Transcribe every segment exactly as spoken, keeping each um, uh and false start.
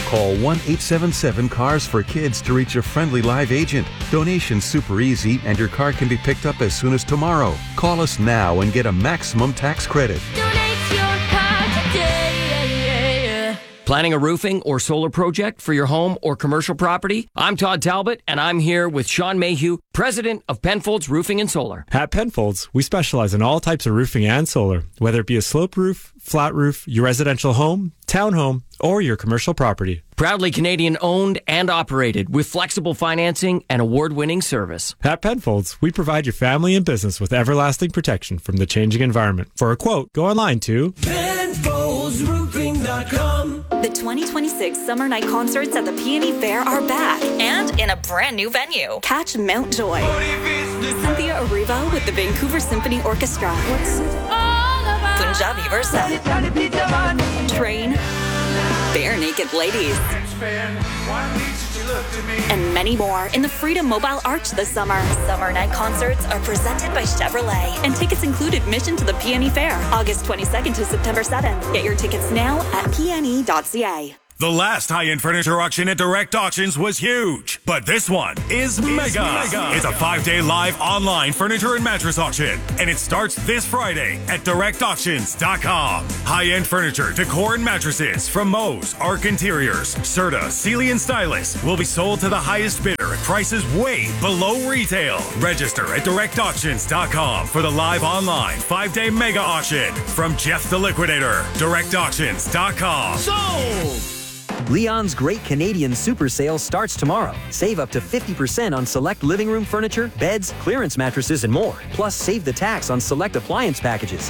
Call one eight seven seven cars for kids to reach a friendly live agent. Donation's super easy and your car can be picked up as soon as tomorrow. Call us now and get a maximum tax credit. Donate your car today. Planning a roofing or solar project for your home or commercial property? I'm Todd Talbot, and I'm here with Sean Mayhew, president of Penfolds Roofing and Solar. At Penfolds, we specialize in all types of roofing and solar, whether it be a slope roof, flat roof, your residential home, townhome, or your commercial property. Proudly Canadian owned and operated with flexible financing and award-winning service. At Penfolds, we provide your family and business with everlasting protection from the changing environment. For a quote, go online to Penfolds Roofing dot com. The twenty twenty-six Summer Night Concerts at the Peony Fair are back and in a brand new venue. Catch Mount Joy, Cynthia Erivo with the Vancouver Symphony Orchestra, Punjabi Versa, Train, Bare Naked Ladies, and many more in the Freedom Mobile Arch this summer. Summer Night Concerts are presented by Chevrolet, and tickets include admission to the Peony Fair, August twenty-second to September seventh. Get your tickets now at p n e dot c a. The last high-end furniture auction at Direct Auctions was huge, but this one is mega. mega. It's a five-day live online furniture and mattress auction, and it starts this Friday at direct auctions dot com. High-end furniture, decor, and mattresses from Moe's, Arc Interiors, Serta, Sealy, and Stylus will be sold to the highest bidder at prices way below retail. Register at direct auctions dot com for the live online five-day mega auction from Jeff the Liquidator. direct auctions dot com. Sold! Leon's Great Canadian Super Sale starts tomorrow. Save up to fifty percent on select living room furniture, beds, clearance mattresses, and more. Plus, save the tax on select appliance packages.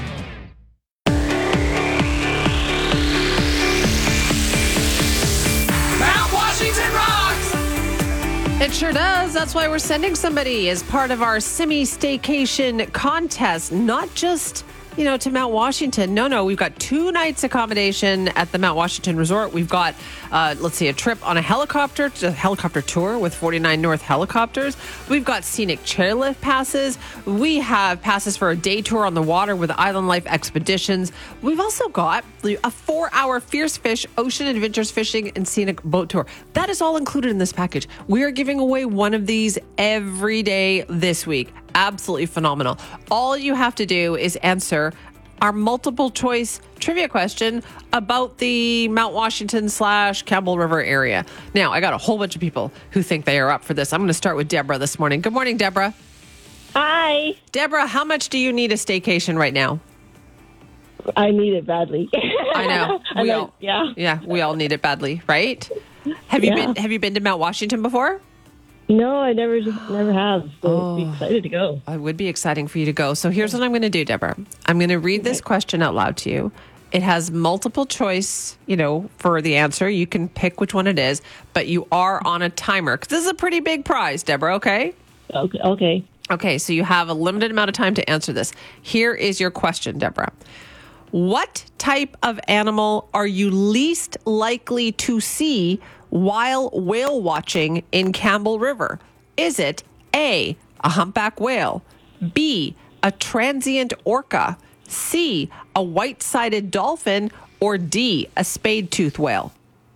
Mount Washington rocks! It sure does. That's why we're sending somebody as part of our Simi Staycation contest. Not just, you know, to Mount Washington. No, no, we've got two nights accommodation at the Mount Washington Resort. We've got, uh, let's see, a trip on a helicopter, a helicopter tour with forty-nine North Helicopters. We've got scenic chairlift passes. We have passes for a day tour on the water with Island Life Expeditions. We've also got a four-hour Fierce Fish Ocean Adventures fishing and scenic boat tour. That is all included in this package. We are giving away one of these every day this week. Absolutely phenomenal. All you have to do is answer our multiple choice trivia question about the Mount Washington slash Campbell River area. Now, I got a whole bunch of people who think they are up for this. I'm going to start with Deborah this morning. Good morning, Deborah. Hi. Deborah, how much do you need a staycation right now? I need it badly. I know. We I all, know. Yeah. Yeah, we all need it badly, right? Have you Yeah. been have you been to Mount Washington before? No, I never never have. So Oh. be excited to go. It would be exciting for you to go. So here's what I'm going to do, Deborah. I'm going to read this question out loud to you. It has multiple choice, you know, for the answer. You can pick which one it is, but you are on a timer. 'Cause this is a pretty big prize, Deborah, okay? Okay. Okay. Okay, so you have a limited amount of time to answer this. Here is your question, Deborah. What type of animal are you least likely to see while whale watching in Campbell River? Is it A, a humpback whale, B, a transient orca, C, a white-sided dolphin, or D, a spade-tooth whale?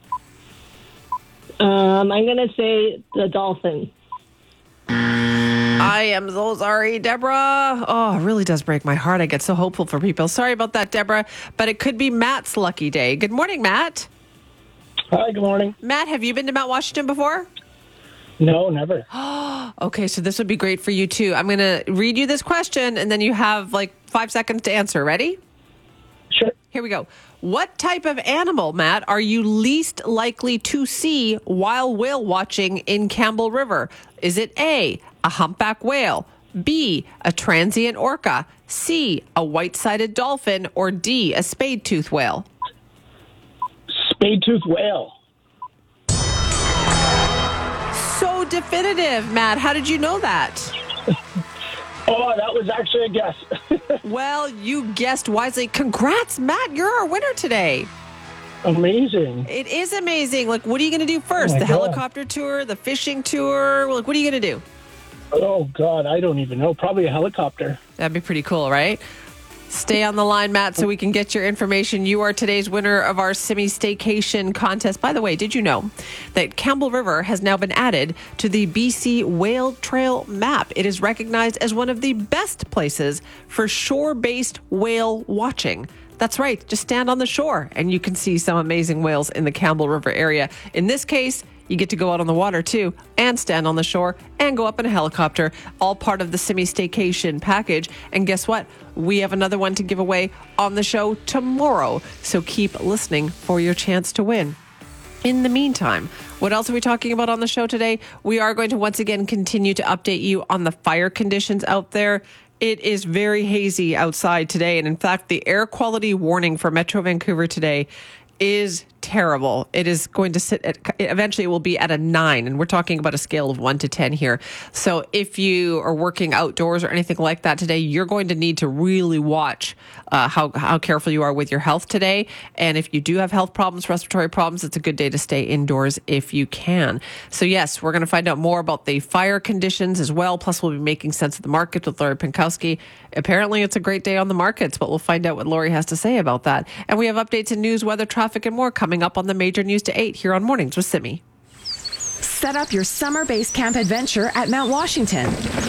Um, I'm gonna say the dolphin. I am so sorry, Deborah. Oh, it really does break my heart. I get so hopeful for people. Sorry about that, Deborah, but it could be Matt's lucky day. Good morning, Matt. Hi, good morning. Matt, have you been to Mount Washington before? No, never. Okay, so this would be great for you too. I'm going to read you this question and then you have like five seconds to answer. Ready? Sure. Here we go. What type of animal, Matt, are you least likely to see while whale watching in Campbell River? Is it A, a humpback whale, B, a transient orca, C, a white-sided dolphin, or D, a spade-tooth whale? Spade-tooth whale. So definitive, Matt. How did you know that? Oh, that was actually a guess. Well, you guessed wisely. Congrats, Matt. You're our winner today. Amazing. It is amazing. Like, what are you going to do first? Oh my the God. helicopter tour, the fishing tour? Like, what are you going to do? Oh, God, I don't even know. Probably a helicopter. That'd be pretty cool, right? Stay on the line, Matt, so we can get your information. You are today's winner of our Simi Staycation contest. By the way, did you know that Campbell River has now been added to the B C Whale Trail map? It is recognized as one of the best places for shore-based whale watching. That's right. Just stand on the shore and you can see some amazing whales in the Campbell River area. In this case, you get to go out on the water too and stand on the shore and go up in a helicopter, all part of the Simi Staycation package. And guess what? We have another one to give away on the show tomorrow. So keep listening for your chance to win. In the meantime, what else are we talking about on the show today? We are going to once again continue to update you on the fire conditions out there. It is very hazy outside today. And in fact, the air quality warning for Metro Vancouver today is terrible. It is going to sit at, eventually it will be at a nine, and we're talking about a scale of one to ten here. So if you are working outdoors or anything like that today, you're going to need to really watch uh, how, how careful you are with your health today. And if you do have health problems, respiratory problems, it's a good day to stay indoors if you can. So yes, we're going to find out more about the fire conditions as well. Plus we'll be making sense of the market with Lori Pinkowski. Apparently it's a great day on the markets, but we'll find out what Lori has to say about that. And we have updates in news, weather, traffic, and more coming up on the Major News to eight here on Mornings with Simi. Set up your summer base camp adventure at Mount Washington.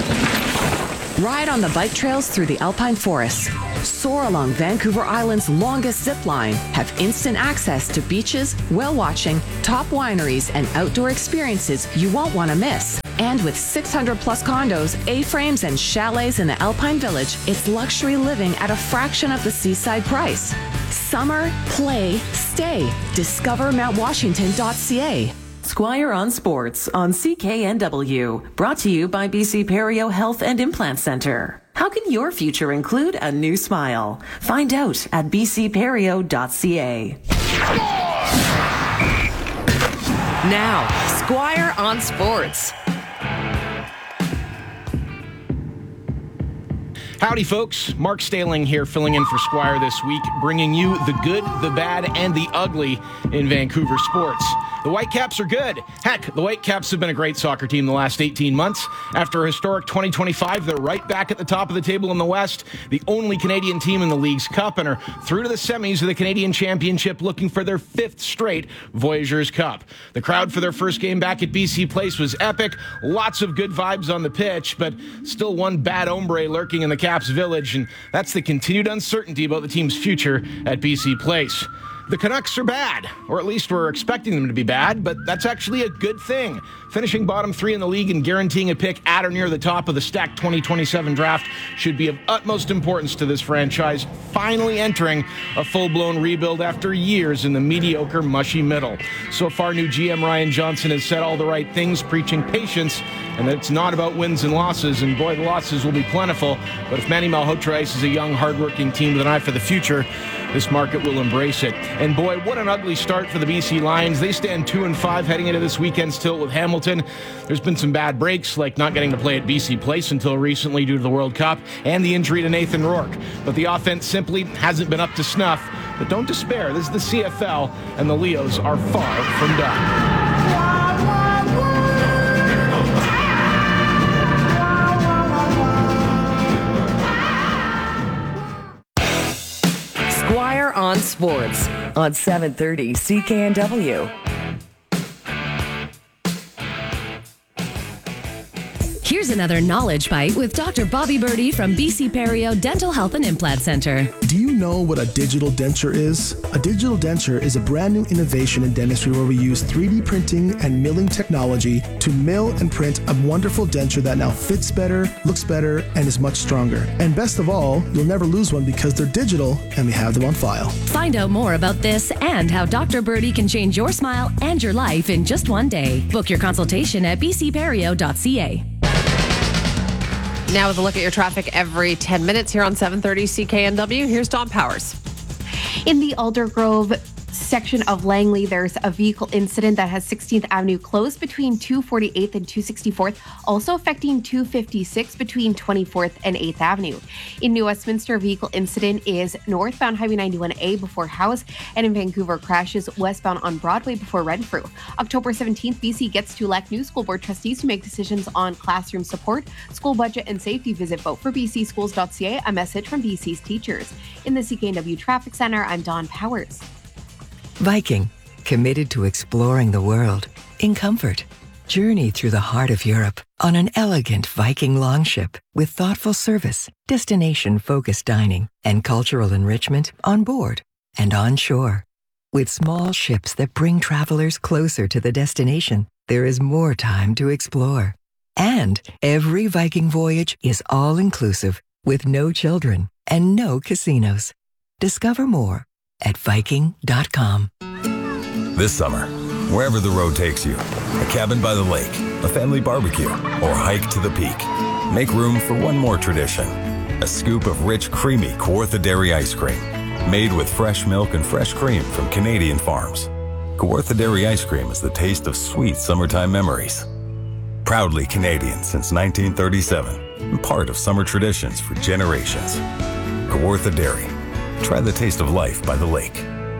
Ride on the bike trails through the Alpine Forest. Soar along Vancouver Island's longest zip line. Have instant access to beaches, whale watching, top wineries, and outdoor experiences you won't want to miss. And with six hundred plus condos, A-frames, and chalets in the Alpine Village, it's luxury living at a fraction of the seaside price. Summer, play, stay. Discover mount washington dot c a. Squire on Sports on C K N W. Brought to you by B C Perio Health and Implant Center. How can your future include a new smile? Find out at b c perio dot c a. Now, Squire on Sports. Howdy, folks. Mark Staling here, filling in for Squire this week, bringing you the good, the bad, and the ugly in Vancouver sports. The Whitecaps are good. Heck, the Whitecaps have been a great soccer team the last eighteen months. After a historic twenty twenty-five, they're right back at the top of the table in the West, the only Canadian team in the League's Cup, and are through to the semis of the Canadian Championship, looking for their fifth straight Voyageurs Cup. The crowd for their first game back at B C Place was epic. Lots of good vibes on the pitch, but still one bad hombre lurking in the Caps Village, and that's the continued uncertainty about the team's future at B C Place. The Canucks are bad, or at least we're expecting them to be bad, but that's actually a good thing. Finishing bottom three in the league and guaranteeing a pick at or near the top of the stacked twenty twenty-seven draft should be of utmost importance to this franchise, finally entering a full-blown rebuild after years in the mediocre, mushy middle. So far, new G M Ryan Johnson has said all the right things, preaching patience, and that it's not about wins and losses, and boy, the losses will be plentiful, but if Manny Malhotra is a young, hardworking team with an eye for the future, this market will embrace it. And boy, what an ugly start for the B C Lions. They stand two and five heading into this weekend's tilt with Hamilton. There's been some bad breaks, like not getting to play at B C Place until recently due to the World Cup and the injury to Nathan Rourke. But the offense simply hasn't been up to snuff. But don't despair. This is the C F L, and the Leos are far from done. Squire on Sports on seven thirty C K N W. Here's another knowledge bite with Doctor Bobby Birdie from B C Perio Dental Health and Implant Center. Do you know what a digital denture is? A digital denture is a brand new innovation in dentistry where we use three D printing and milling technology to mill and print a wonderful denture that now fits better, looks better, and is much stronger. And best of all, you'll never lose one because they're digital and we have them on file. Find out more about this and how Doctor Birdie can change your smile and your life in just one day. Book your consultation at b c perio dot c a. Now with a look at your traffic every ten minutes here on seven thirty C K N W. Here's Dawn Powers. In the Aldergrove section of Langley, there's a vehicle incident that has sixteenth Avenue closed between two forty-eighth and two sixty-fourth, also affecting two fifty-six between twenty-fourth and eighth Avenue. In New Westminster, a vehicle incident is northbound Highway ninety-one A before House, and in Vancouver, crashes westbound on Broadway before Renfrew. October seventeenth, B C gets to elect new school board trustees to make decisions on classroom support, school budget, and safety. Visit vote for b c schools dot c a, a message from B C's teachers. In the C K N W Traffic Center, I'm Dawn Powers. Viking, committed to exploring the world in comfort. Journey through the heart of Europe on an elegant Viking longship with thoughtful service, destination-focused dining, and cultural enrichment on board and on shore. With small ships that bring travelers closer to the destination, there is more time to explore. And every Viking voyage is all-inclusive with no children and no casinos. Discover more at Viking dot com. This summer, wherever the road takes you, a cabin by the lake, a family barbecue, or hike to the peak, make room for one more tradition. A scoop of rich, creamy Kawartha Dairy ice cream, made with fresh milk and fresh cream from Canadian farms. Kawartha Dairy ice cream is the taste of sweet summertime memories. Proudly Canadian since nineteen thirty-seven, and part of summer traditions for generations. Kawartha Dairy. Try the taste of life by the lake.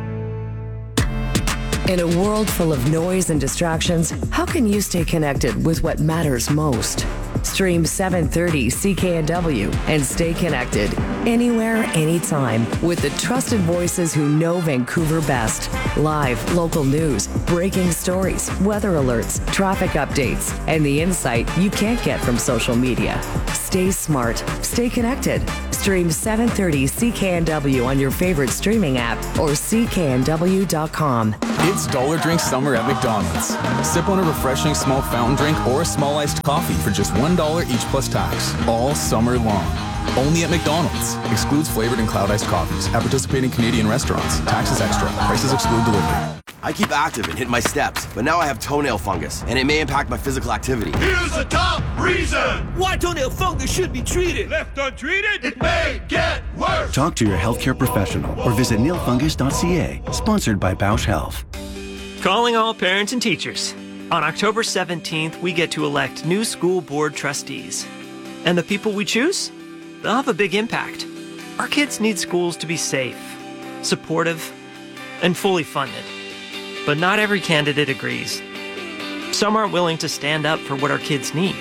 In a world full of noise and distractions, how can you stay connected with what matters most? Stream seven thirty C K N W and stay connected anywhere, anytime with the trusted voices who know Vancouver best. Live, local news, breaking stories, weather alerts, traffic updates, and the insight you can't get from social media. Stay smart, stay connected. Stream seven thirty C K N W on your favorite streaming app or c k n w dot com. It's Dollar Drink Summer at McDonald's. Sip on a refreshing small fountain drink or a small iced coffee for just one dollar each plus tax, all summer long. Only at McDonald's. Excludes flavored and cloud iced coffees at participating Canadian restaurants. Taxes extra. Prices exclude delivery. I keep active and hit my steps, but now I have toenail fungus, and it may impact my physical activity. Here's the top reason why toenail fungus should be treated. Left untreated, it may get worse. Talk to your healthcare professional or visit nail fungus dot c a. Sponsored by Bausch Health. Calling all parents and teachers. On October seventeenth, we get to elect new school board trustees. And the people we choose? They'll have a big impact. Our kids need schools to be safe, supportive, and fully funded. But not every candidate agrees. Some aren't willing to stand up for what our kids need.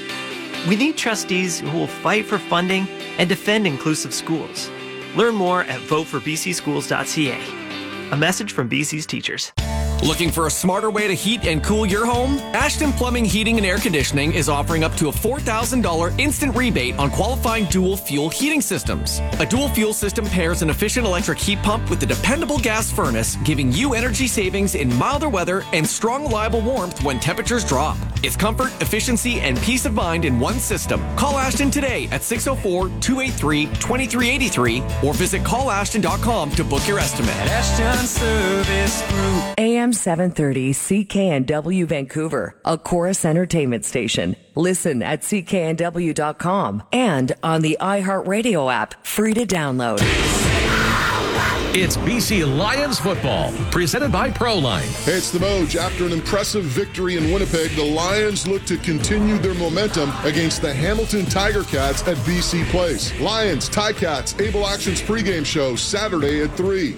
We need trustees who will fight for funding and defend inclusive schools. Learn more at vote for b c schools dot c a. A message from B C's teachers. Looking for a smarter way to heat and cool your home? Ashton Plumbing, Heating and Air Conditioning is offering up to a four thousand dollars instant rebate on qualifying dual fuel heating systems. A dual fuel system pairs an efficient electric heat pump with a dependable gas furnace, giving you energy savings in milder weather and strong, reliable warmth when temperatures drop. It's comfort, efficiency, and peace of mind in one system. Call Ashton today at six oh four, two eight three, two three eight three or visit call ashton dot com to book your estimate. Ashton Service Group. A M seven thirty C K N W Vancouver, a Chorus Entertainment station. Listen at c k n w dot com and on the iHeartRadio app, free to download. It's B C Lions football, presented by Proline. Hey, it's the Moj. After an impressive victory in Winnipeg, the Lions look to continue their momentum against the Hamilton Tiger Cats at B C Place. Lions, Ticats, Able Actions pregame show, Saturday at three.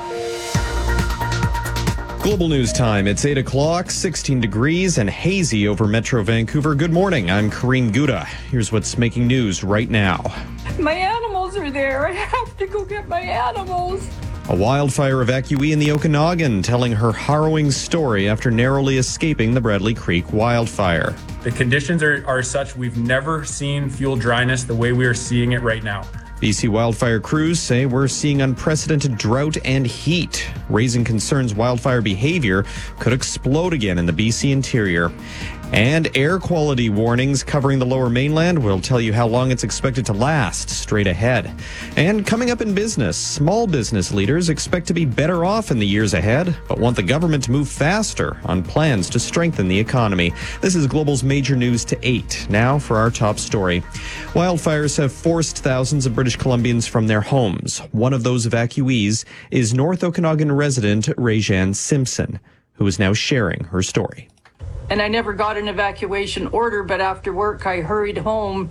Global News Time. It's eight o'clock, sixteen degrees and hazy over Metro Vancouver. Good morning. I'm Kareem Gouda. Here's what's making news right now. My animals are there. I have to go get my animals. A wildfire evacuee in the Okanagan telling her harrowing story after narrowly escaping the Bradley Creek wildfire. The conditions are, are such we've never seen fuel dryness the way we are seeing it right now. B C wildfire crews say we're seeing unprecedented drought and heat, raising concerns wildfire behavior could explode again in the B C interior. And air quality warnings covering the lower mainland. We'll tell you how long it's expected to last straight ahead. And coming up in business, small business leaders expect to be better off in the years ahead, but want the government to move faster on plans to strengthen the economy. This is Global's Major News to eight. Now for our top story. Wildfires have forced thousands of British Columbians from their homes. One of those evacuees is North Okanagan resident Rajan Simpson, who is now sharing her story. And I never got an evacuation order, but after work I hurried home.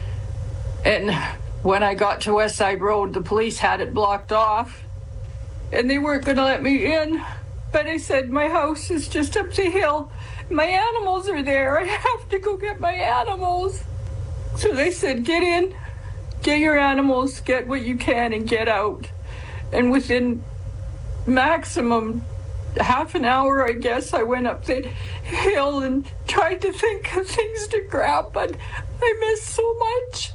And when I got to West Side Road, the police had it blocked off. And they weren't going to let me in. But I said, my house is just up the hill. My animals are there. I have to go get my animals. So they said, get in, get your animals, get what you can, and get out. And within maximum half an hour, I guess, I went up the hill and tried to think of things to grab, but I missed so much.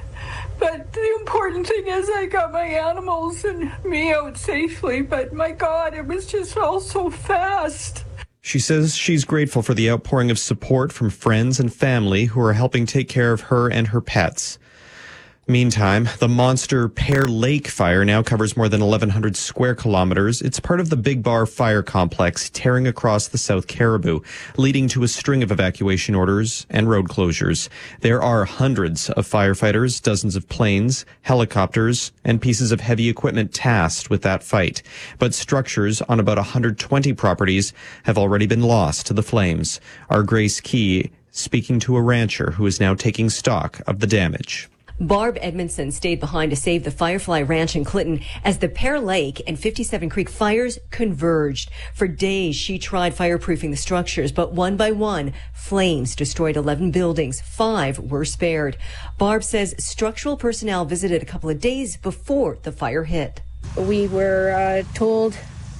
But the important thing is I got my animals and me out safely, but my God, it was just all so fast. She says she's grateful for the outpouring of support from friends and family who are helping take care of her and her pets. Meantime, the monster Pear Lake fire now covers more than eleven hundred square kilometers. It's part of the Big Bar Fire Complex tearing across the South Caribou, leading to a string of evacuation orders and road closures. There are hundreds of firefighters, dozens of planes, helicopters, and pieces of heavy equipment tasked with that fight. But structures on about one hundred twenty properties have already been lost to the flames. Our Grace Key speaking to a rancher who is now taking stock of the damage. Barb Edmondson stayed behind to save the Firefly Ranch in Clinton as the Pear Lake and fifty-seven Creek fires converged. For days, she tried fireproofing the structures, but one by one, flames destroyed eleven buildings. Five were spared. Barb says structural personnel visited a couple of days before the fire hit. We were uh, told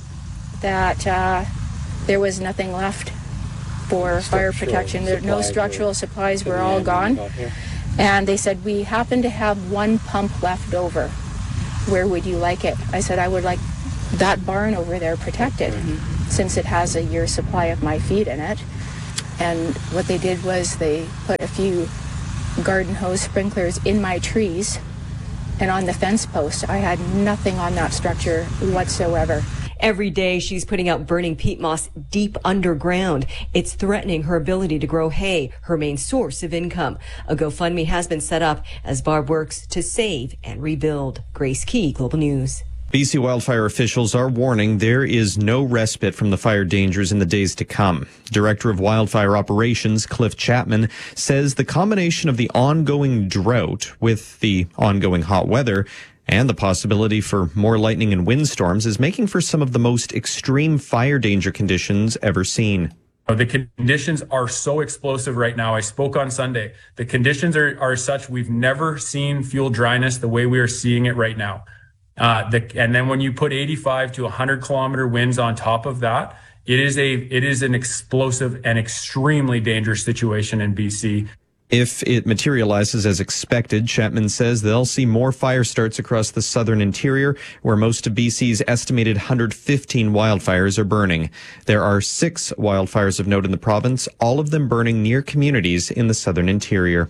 that uh, there was nothing left for fire protection. There, no structural supplies were all gone. And they said, we happen to have one pump left over. Where would you like it? I said, I would like that barn over there protected, mm-hmm. since it has a year's supply of my feed in it. And what they did was they put a few garden hose sprinklers in my trees and on the fence post. I had nothing on that structure whatsoever. Every day she's putting out burning peat moss deep underground. It's threatening her ability to grow hay, her main source of income. A GoFundMe has been set up as Barb works to save and rebuild. Grace Key, Global News. B C wildfire officials are warning there is no respite from the fire dangers in the days to come. Director of Wildfire Operations, Cliff Chapman, says the combination of the ongoing drought with the ongoing hot weather and the possibility for more lightning and windstorms is making for some of the most extreme fire danger conditions ever seen. The conditions are so explosive right now. I spoke on Sunday. The conditions are, are such we've never seen fuel dryness the way we are seeing it right now. Uh, the, and then when you put eighty-five to one hundred kilometer winds on top of that, it is a it is an explosive and extremely dangerous situation in B C. If it materializes as expected, Chapman says they'll see more fire starts across the southern interior, where most of B C's estimated one hundred fifteen wildfires are burning. There are six wildfires of note in the province, all of them burning near communities in the southern interior.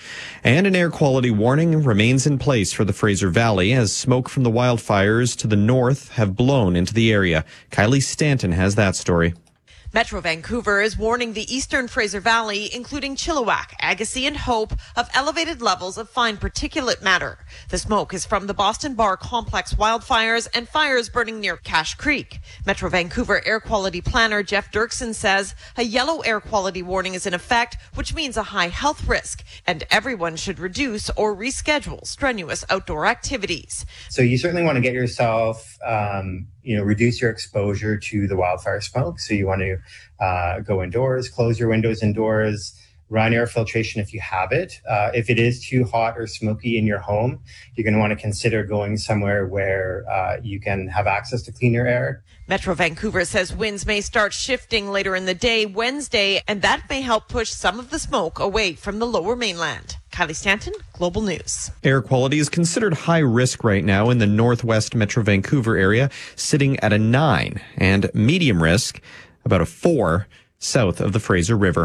And an air quality warning remains in place for the Fraser Valley as smoke from the wildfires to the north have blown into the area. Kylie Stanton has that story. Metro Vancouver is warning the eastern Fraser Valley, including Chilliwack, Agassiz and Hope, of elevated levels of fine particulate matter. The smoke is from the Boston Bar Complex wildfires and fires burning near Cache Creek. Metro Vancouver air quality planner Jeff Dirksen says a yellow air quality warning is in effect, which means a high health risk, and everyone should reduce or reschedule strenuous outdoor activities. So you certainly want to get yourself, um, you know, reduce your exposure to the wildfire smoke. So you want to uh, go indoors, close your windows indoors, run air filtration if you have it. Uh, if it is too hot or smoky in your home, you're going to want to consider going somewhere where uh, you can have access to cleaner air. Metro Vancouver says winds may start shifting later in the day Wednesday, and that may help push some of the smoke away from the lower mainland. Kylie Stanton, Global News. Air quality is considered high risk right now in the northwest Metro Vancouver area, sitting at a nine, and medium risk, about a four, south of the Fraser River.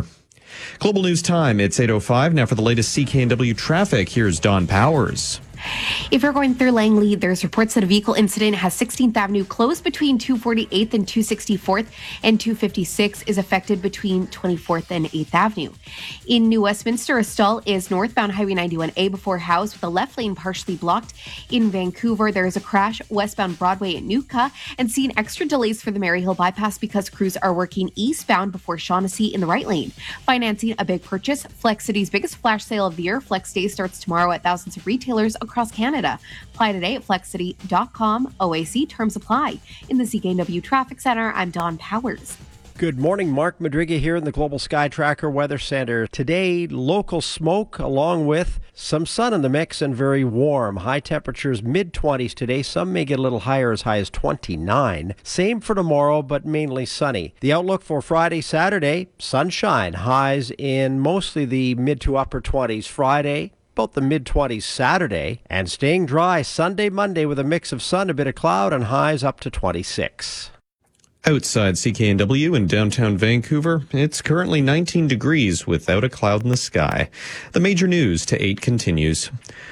Global News Time, it's eight oh five. Now for the latest C K N W traffic, here's Don Powers. If you're going through Langley, there's reports that a vehicle incident has sixteenth Avenue closed between two forty-eighth and two sixty-fourth, and two fifty-six is affected between twenty-fourth and eighth Avenue. In New Westminster, a stall is northbound Highway ninety-one A before House with the left lane partially blocked. In Vancouver, there is a crash westbound Broadway at Nootka, and seeing extra delays for the Maryhill bypass because crews are working eastbound before Shaughnessy in the right lane. Financing a big purchase, Flex City's biggest flash sale of the year. Flex Day starts tomorrow at thousands of retailers across Canada. Apply today at flex city dot com. O A C terms apply. In the C K N W Traffic Center, I'm Dawn Powers. Good morning, Mark Madriga here in the Global Sky Tracker Weather Center. Today, local smoke along with some sun in the mix and very warm. High temperatures mid twenties today. Some may get a little higher, as high as twenty-nine. Same for tomorrow, but mainly sunny. The outlook for Friday, Saturday, sunshine. Highs in mostly the mid to upper twenties. Friday, about the mid-twenties Saturday, and staying dry Sunday, Monday with a mix of sun, a bit of cloud, and highs up to twenty-six. Outside C K N W in downtown Vancouver, it's currently nineteen degrees without a cloud in the sky. The major news to eight continues.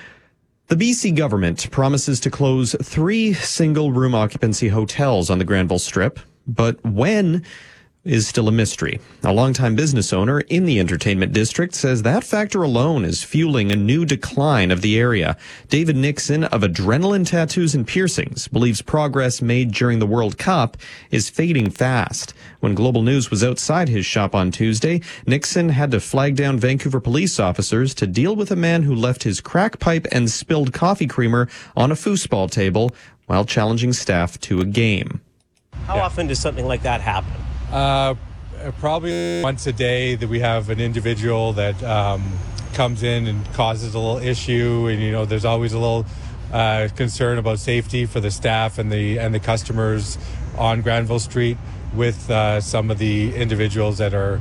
The B C government promises to close three single-room occupancy hotels on the Granville Strip, but when is still a mystery. A longtime business owner in the entertainment district says that factor alone is fueling a new decline of the area. David Nixon of Adrenaline Tattoos and Piercings believes progress made during the World Cup is fading fast. When Global News was outside his shop on Tuesday, Nixon had to flag down Vancouver police officers to deal with a man who left his crack pipe and spilled coffee creamer on a foosball table while challenging staff to a game. How yeah. often does something like that happen? Uh, probably once a day that we have an individual that um, comes in and causes a little issue, and you know there's always a little uh, concern about safety for the staff and the and the customers on Granville Street with uh, some of the individuals that are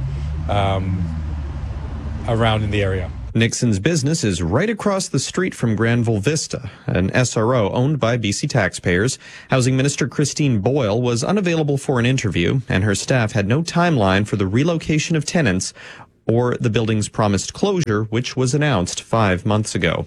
um, around in the area. Nixon's business is right across the street from Granville Vista, an S R O owned by B C taxpayers. Housing Minister Christine Boyle was unavailable for an interview, and her staff had no timeline for the relocation of tenants or the building's promised closure, which was announced five months ago.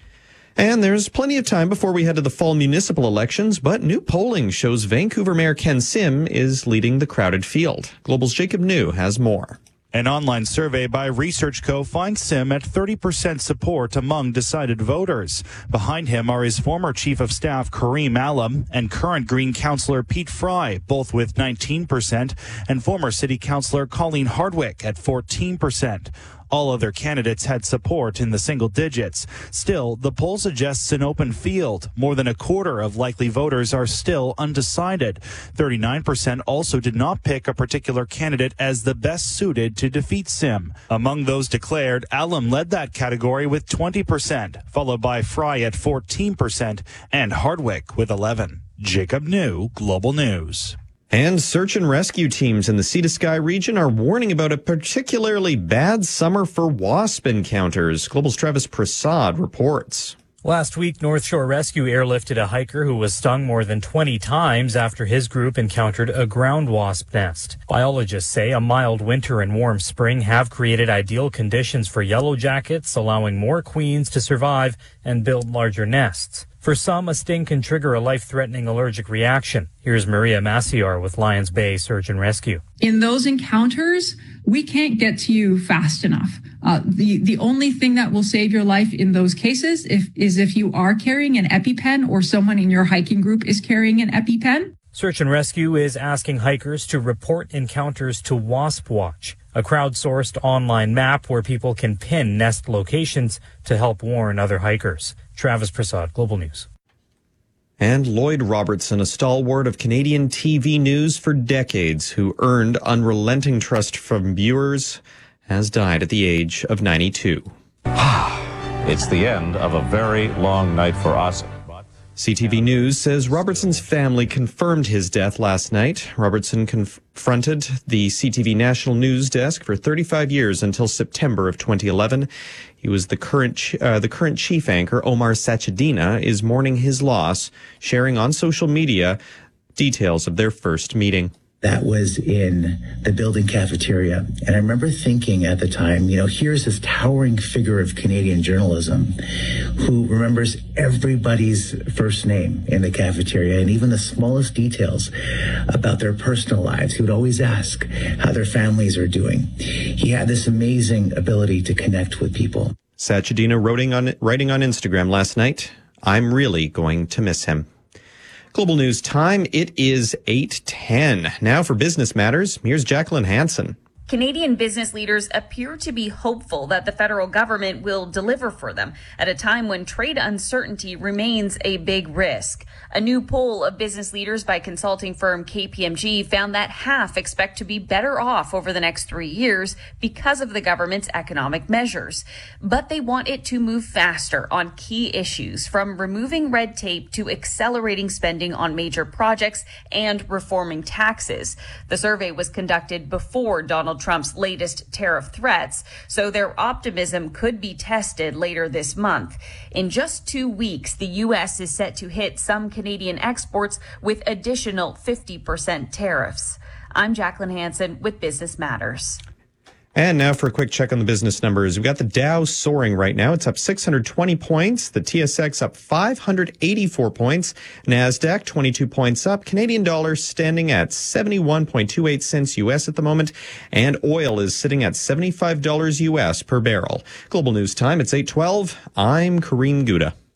And there's plenty of time before we head to the fall municipal elections, but new polling shows Vancouver Mayor Ken Sim is leading the crowded field. Global's Jacob New has more. An online survey by ResearchCo finds Sim at thirty percent support among decided voters. Behind him are his former chief of staff Kareem Alam and current Green councillor Pete Fry, both with nineteen percent, and former city councillor Colleen Hardwick at fourteen percent. All other candidates had support in the single digits. Still, the poll suggests an open field. More than a quarter of likely voters are still undecided. thirty-nine percent also did not pick a particular candidate as the best suited to defeat Sim. Among those declared, Allen led that category with twenty percent, followed by Fry at fourteen percent and Hardwick with eleven. Jacob New, Global News. And search and rescue teams in the Sea to Sky region are warning about a particularly bad summer for wasp encounters. Global's Travis Prasad reports. Last week, North Shore Rescue airlifted a hiker who was stung more than twenty times after his group encountered a ground wasp nest. Biologists say a mild winter and warm spring have created ideal conditions for yellow jackets, allowing more queens to survive and build larger nests. For some, a sting can trigger a life-threatening allergic reaction. Here's Maria Maciar with Lions Bay Search and Rescue. In those encounters, we can't get to you fast enough. Uh, the, the only thing that will save your life in those cases if, is if you are carrying an EpiPen or someone in your hiking group is carrying an EpiPen. Search and Rescue is asking hikers to report encounters to Wasp Watch, a crowdsourced online map where people can pin nest locations to help warn other hikers. Travis Prasad, Global News. And Lloyd Robertson, a stalwart of Canadian T V news for decades, who earned unrelenting trust from viewers, has died at the age of ninety-two. It's the end of a very long night for us. C T V News says Robertson's family confirmed his death last night. Robertson confronted the C T V National News Desk for thirty-five years until September of twenty eleven. He was the current uh, the current chief anchor, Omar Sachedina, is mourning his loss, sharing on social media details of their first meeting. that was in the building cafeteria. And I remember thinking at the time, you know, here's this towering figure of Canadian journalism who remembers everybody's first name in the cafeteria and even the smallest details about their personal lives. He would always ask how their families are doing. He had this amazing ability to connect with people. Sachedina writing on, writing on Instagram last night, I'm really going to miss him. Global News time, it is eight ten. Now for Business Matters, here's Jacqueline Hansen. Canadian business leaders appear to be hopeful that the federal government will deliver for them at a time when trade uncertainty remains a big risk. A new poll of business leaders by consulting firm K P M G found that half expect to be better off over the next three years because of the government's economic measures. But they want it to move faster on key issues, from removing red tape to accelerating spending on major projects and reforming taxes. The survey was conducted before Donald Trump's latest tariff threats, so their optimism could be tested later this month. In just two weeks, the U S is set to hit some Canadian exports with additional fifty percent tariffs. I'm Jacqueline Hansen with Business Matters. And now for a quick check on the business numbers. We've got the Dow soaring right now. It's up six hundred twenty points. The T S X up five hundred eighty-four points. NASDAQ twenty-two points up. Canadian dollar standing at seventy-one point two eight cents U S at the moment. And oil is sitting at seventy-five dollars U S per barrel. Global News time, it's eight twelve. I'm Kareem Gouda.